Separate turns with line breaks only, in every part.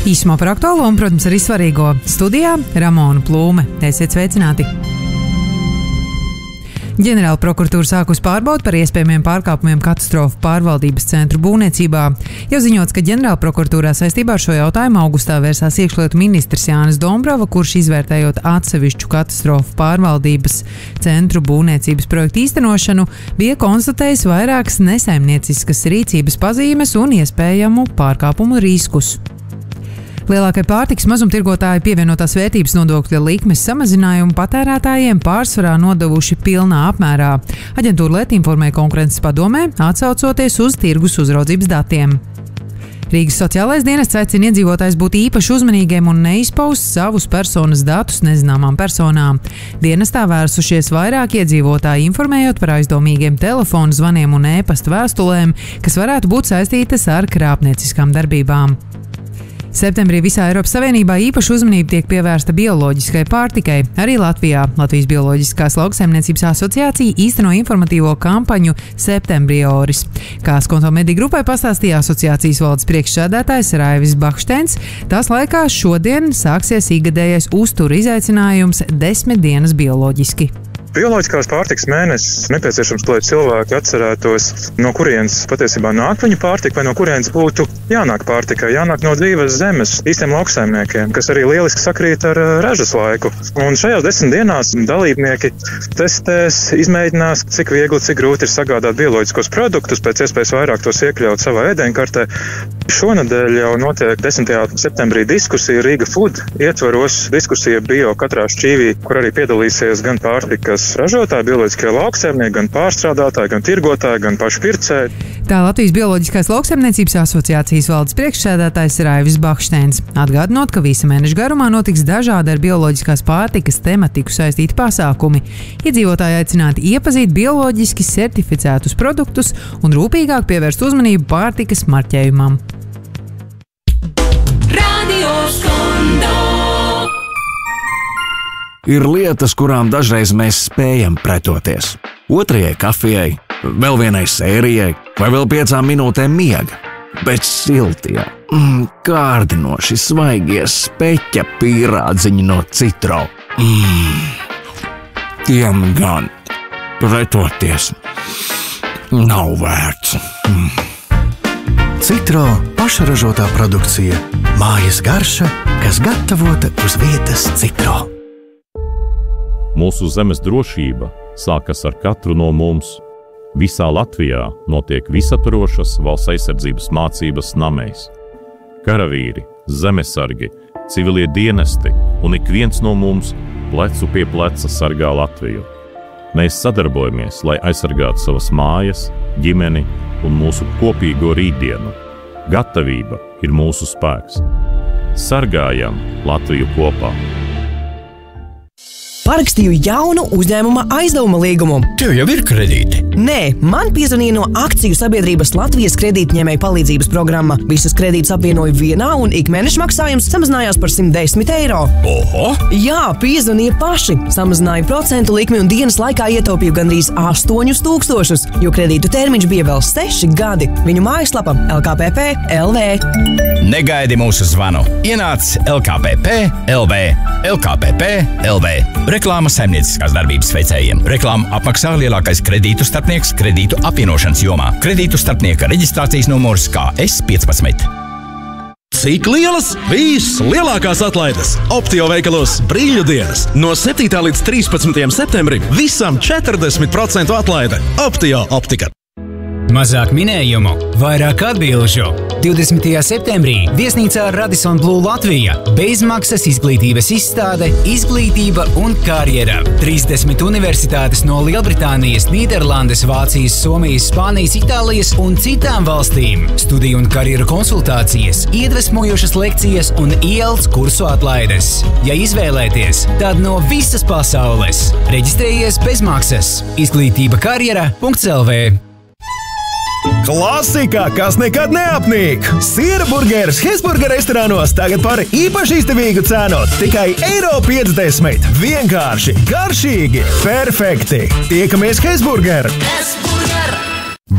Īsumā par aktuālo un, protams, arī svarīgo. Studijā Ramona Plūme. Esiet sveicināti! Ģenerāla prokuratūra sākus pārbaudi par iespējamiem pārkāpumiem katastrofu pārvaldības centru būvniecībā. Jau ziņots, ka ģenerāla prokuratūrā saistībā ar šo jautājumu augustā vērsās iekšlietu ministrs Jānis Dombrava, kurš izvērtējot atsevišķu katastrofu pārvaldības centru būvniecības projektu īstenošanu, bija konstatējis vairākas nesaimnieciskas rīcības pazīmes un iespējamu pārkāpumu riskus. Lielākai pārtikas mazumtirgotāji pievienotās vērtības nodokļa likmes samazinājumu patērētājiem pārsvarā nodevuši pilnā apmērā. Aģentūra LET informēja konkurences padomē, atsaucoties uz tirgus uzraudzības datiem. Rīgas sociālais dienests aicina iedzīvotājus būt īpaši uzmanīgiem un neizpaust savus personas datus nezināmām personām. Dienestā vērsušies vairāk iedzīvotāji, informējot par aizdomīgiem telefonu zvaniem un e-pasta vēstulēm, kas varētu būt saistītas ar krāpnieciskām darbībām. Septembrī visā Eiropas Savienībā īpaša uzmanība tiek pievērsta bioloģiskai pārtikai. Arī Latvijā Latvijas Bioloģiskās lauksaimniecības asociācija īsteno informatīvo kampaņu Septembrioris. Kā Skonto mediju grupai pastāstīja asociācijas valdes priekšsēdētājs Raivis Bakštēns, tās laikā šodien sāksies ikgadējais uztura izaicinājums 10 dienas bioloģiski.
Bioloģiskās pārtikas mēnesis nepieciešams, lai cilvēki atcerētos, no kurienes patiesībā nāk viņu pārtika, vai no kurienes būtu jānāk pārtikai, jānāk no dzīves zemes, īstiem lauksaimniekiem, kas arī lieliski sakrīt ar ražas laiku. Un šajās 10 dienās dalībnieki testēs, izmēģinās, cik viegli, cik grūti ir sagādāt bioloģiskos produktus, pēc iespējas vairāk tos iekļaut savā ēdienkartē. Šonadēļ jau notiek 10. septembrī diskusija Riga Food ietvaros diskusija bio katrā šķīvī, kur arī piedalīsies gan pārtikas ražotāji, bioloģiskie lauksaimnieki, gan pārstrādātāji, gan tirgotāji, gan paši pircēji.
Tā Latvijas Bioloģiskās lauksaimniecības asociācijas valdes priekšsēdētājs Raivis Bakštēns, atgādinot, ka visa mēneša garumā notiks dažādi ar bioloģiskās pārtikas tematiku saistīti pasākumi. Iedzīvotāji aicināti iepazīt bioloģiski certificētus produktus un rūpīgāk pievērst uzmanību pārtikas marķējumam.
Ir lietas, kurām dažreiz mēs spējam pretoties. Otrajai kafijai, vēl vienai sērijai vai vēl 5 minūtēm miega. Bet siltie, kārdinoši svaigie speķa pīrādziņi no Citro. Tiem gan pretoties nav vērts.
Citro pašražotā produkcija. Mājas garša, kas gatavota uz vietas Citro.
Mūsu zemes drošība sākas ar katru no mums. Visā Latvijā notiek visaturošas valsts aizsardzības mācības namēs. Karavīri, zemesargi, civilie dienesti un ik viens no mums plecu pie pleca sargā Latviju. Mēs sadarbojamies, lai aizsargātu savas mājas, ģimeni un mūsu kopīgo rītdienu. Gatavība ir mūsu spēks. Sargājam Latviju kopā!
Parakstīju jaunu uzņēmuma aizdevuma līgumu.
Tev jau ir kredīti?
Nē, man piezvanīja no akciju sabiedrības Latvijas kredītņēmēju palīdzības programma. Visas kredītas apvienoju vienā un ikmēneša maksājums samazinājās par 110 eiro.
Oho!
Jā, piezvanīja paši. Samazināja procentu likmi un dienas laikā ietaupīju gandrīz 8000, jo kredītu termiņš bija vēl 6 gadi. Viņu mājaslapa LKPP.LV.
Negaidi mūsu zvanu. Ienāc LKPP.LV. LKPP.LV. Reklāma saimnieciskās darbības veicējiem. Reklāmu apmaksā lielākais kredītu starpnieks kredītu apvienošanas jomā. Kredītu starpnieka reģistrācijas numurs KS15.
Cik lielas? Vislielākās atlaides Optio veikalos Brīļu dienas. No 7. līdz 13. septembrim visam 40% atlaide. Optio optika.
Mazāk minējumu, vairāk atbilžu. 20. septembrī viesnīcā Radisson Blu Latvija bezmaksas izglītības izstāde Izglītība un karjera. 30 universitātes no Lielbritānijas, Nīderlandes, Vācijas, Somijas, Spānijas, Itālijas un citām valstīm. Studiju un karjeru konsultācijas, iedvesmojošas lekcijas un IELTS kursu atlaides. Ja izvēlēties, tad no visas pasaules. Reģistrējies bezmaksas. Izglītība karjera.lv.
Klasika, kas nekad neapnīk! Siera burgeris Hesburger restorānos tagad par īpaši izdevīgu cenu. Tikai €50. Vienkārši, garšīgi, perfekti! Tiekamies Hesburger!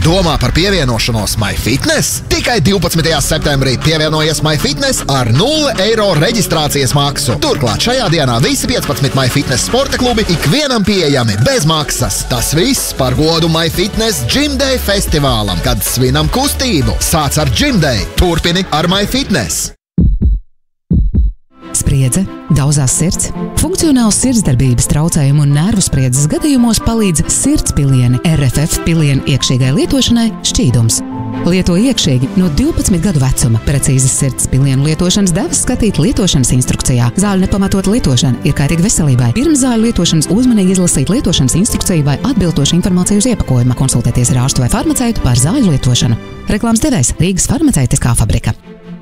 Domā par pievienošanos MyFitness? Tikai 12. septembrī pievienojies MyFitness ar 0 eiro reģistrācijas maksu. Turklāt šajā dienā visi 15 MyFitness sporta klubi ikvienam pieejami bez maksas. Tas viss par godu MyFitness Gym Day festivālam, kad svinam kustību. Sāc ar Gym Day, turpini ar MyFitness.
Spriedze, daudzās sirds, funkcionāls sirdsdarbības traucējumu un nervu spriedzes gadījumos palīdz sirdspilieni RFF pilienu iekšīgai lietošanai Šķīdums. Lieto iekšīgi no 12 gadu vecuma. Precīzas sirdspilienu lietošanas devas skatīt lietošanas instrukcijā. Zāļu nepamatot lietošana ir kaitīga veselībai. Pirms zāļu lietošanas uzmanīgi izlasīt lietošanas instrukciju vai atbilstošu informāciju uz iepakojuma. Konsultēties ar ārstu vai farmaceitu par zāļu lietošanu. Reklāmas devējs Rīgas farmaceitiskā fabrika.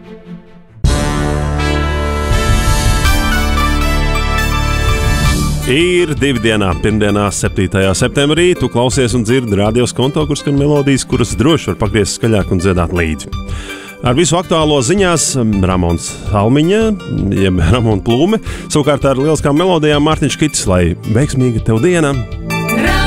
Ir 2 dienā, pirmdienā, 7. septembrī. Tu klausies un dzirdi radios konto, kur skan melodijas, kuras droši var pagriezt skaļāk un dziedāt līdzi. Ar visu aktuālo ziņās Ramons Almiņa, jeb Ramona Plūme, savukārt ar lieliskām melodijām Mārtiņš Kits, lai veiksmīga tev diena!